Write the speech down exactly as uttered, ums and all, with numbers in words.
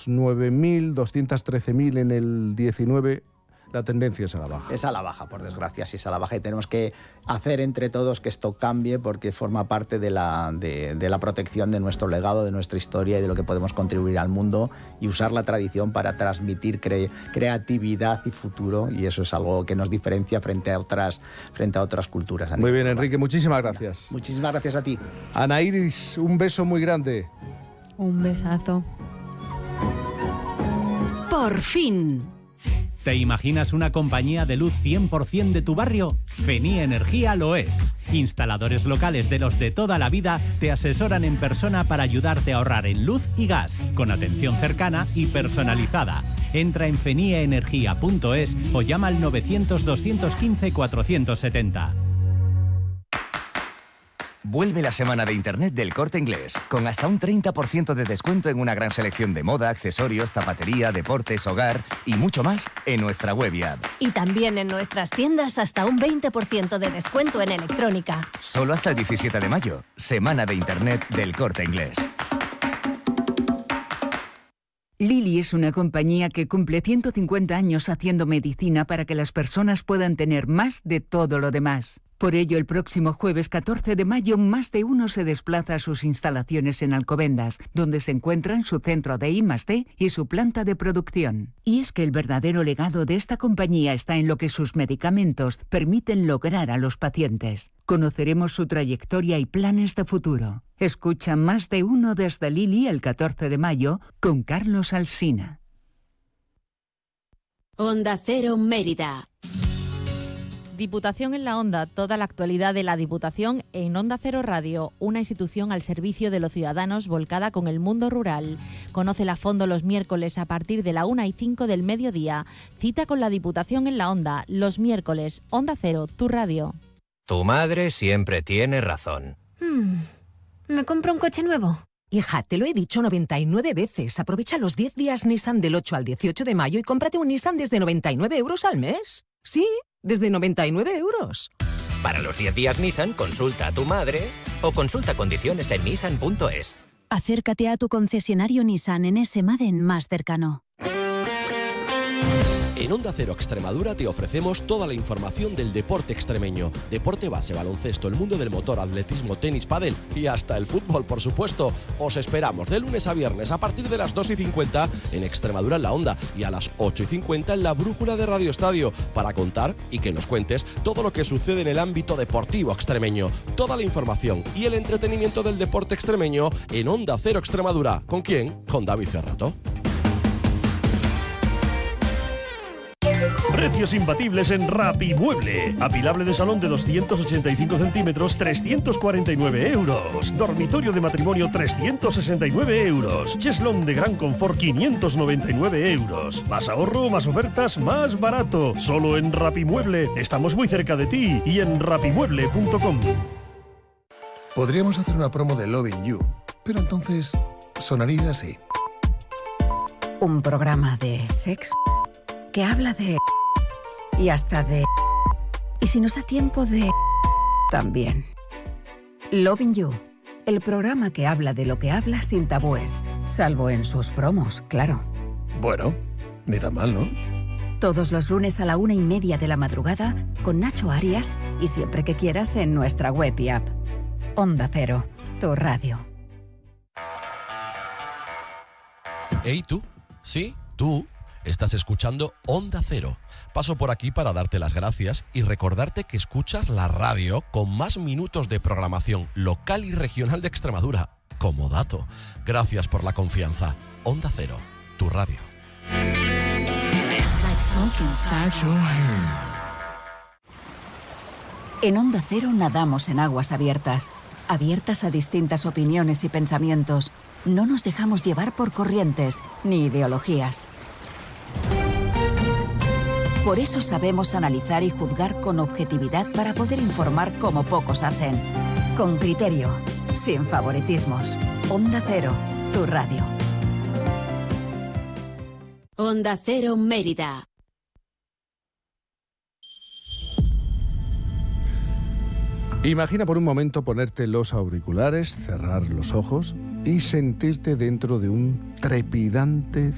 nueve mil, doscientos trece mil en el diecinueve. La tendencia es a la baja. Es a la baja, por desgracia, sí es a la baja, y tenemos que hacer entre todos que esto cambie, porque forma parte de la, de, de la protección de nuestro legado, de nuestra historia y de lo que podemos contribuir al mundo, y usar la tradición para transmitir cre, creatividad y futuro, y eso es algo que nos diferencia frente a otras, frente a otras culturas. Muy bien, Enrique, muchísimas gracias. Muchísimas gracias a ti. Ana Iris, un beso muy grande. Un besazo. Por fin. ¿Te imaginas una compañía de luz cien por ciento de tu barrio? Fenía Energía lo es. Instaladores locales de los de toda la vida te asesoran en persona para ayudarte a ahorrar en luz y gas, con atención cercana y personalizada. Entra en fenia energía punto es o llama al novecientos, doscientos quince, cuatrocientos setenta. Vuelve la semana de Internet del Corte Inglés, con hasta un treinta por ciento de descuento en una gran selección de moda, accesorios, zapatería, deportes, hogar y mucho más en nuestra web y app. Y también en nuestras tiendas hasta un veinte por ciento de descuento en electrónica. Solo hasta el diecisiete de mayo, semana de Internet del Corte Inglés. Lilly es una compañía que cumple ciento cincuenta años haciendo medicina para que las personas puedan tener más de todo lo demás. Por ello, el próximo jueves catorce de mayo, Más de Uno se desplaza a sus instalaciones en Alcobendas, donde se encuentran su centro de I más D y su planta de producción. Y es que el verdadero legado de esta compañía está en lo que sus medicamentos permiten lograr a los pacientes. Conoceremos su trayectoria y planes de futuro. Escucha Más de Uno desde Lilly el catorce de mayo con Carlos Alsina. Onda Cero Mérida. Diputación en la Onda, toda la actualidad de la Diputación en Onda Cero Radio, una institución al servicio de los ciudadanos volcada con el mundo rural. Conócela a fondo los miércoles a partir de la una y cinco del mediodía. Cita con la Diputación en la Onda, los miércoles. Onda Cero, tu radio. Tu madre siempre tiene razón. Hmm. ¿Me compro un coche nuevo? Hija, te lo he dicho noventa y nueve veces. Aprovecha los diez días Nissan del ocho al dieciocho de mayo y cómprate un Nissan desde noventa y nueve euros al mes. Sí, desde noventa y nueve euros. Para los diez días Nissan, consulta a tu madre o consulta condiciones en nissan punto es. Acércate a tu concesionario Nissan en ese Maden más cercano. En Onda Cero Extremadura te ofrecemos toda la información del deporte extremeño. Deporte base, baloncesto, el mundo del motor, atletismo, tenis, pádel y hasta el fútbol, por supuesto. Os esperamos de lunes a viernes a partir de las dos y cincuenta en Extremadura en la Onda y a las ocho y cincuenta en la Brújula de Radio Estadio para contar y que nos cuentes todo lo que sucede en el ámbito deportivo extremeño. Toda la información y el entretenimiento del deporte extremeño en Onda Cero Extremadura. ¿Con quién? Con David Cerrato. Precios imbatibles en Rapimueble. Apilable de salón de doscientos ochenta y cinco centímetros, trescientos cuarenta y nueve euros. Dormitorio de matrimonio, trescientos sesenta y nueve euros. Cheslón de gran confort, quinientos noventa y nueve euros. Más ahorro, más ofertas, más barato. Solo en Rapimueble. Estamos muy cerca de ti y en rapimueble punto com. Podríamos hacer una promo de Loving You, pero entonces sonaría así. Un programa de sexo que habla de... y hasta de... y si nos da tiempo de... también. Loving You, el programa que habla de lo que habla sin tabúes, salvo en sus promos, claro. Bueno, ni tan mal, ¿no? Todos los lunes a la una y media de la madrugada con Nacho Arias y siempre que quieras en nuestra web y app. Onda Cero, tu radio. Hey, tú, sí, tú. Estás escuchando Onda Cero. Paso por aquí para darte las gracias y recordarte que escuchas la radio con más minutos de programación local y regional de Extremadura. Como dato, gracias por la confianza. Onda Cero, tu radio. En Onda Cero nadamos en aguas abiertas, abiertas a distintas opiniones y pensamientos. No nos dejamos llevar por corrientes ni ideologías. Por eso sabemos analizar y juzgar con objetividad para poder informar como pocos hacen. Con criterio, sin favoritismos. Onda Cero, tu radio. Onda Cero Mérida. Imagina por un momento ponerte los auriculares, cerrar los ojos y sentirte dentro de un trepidante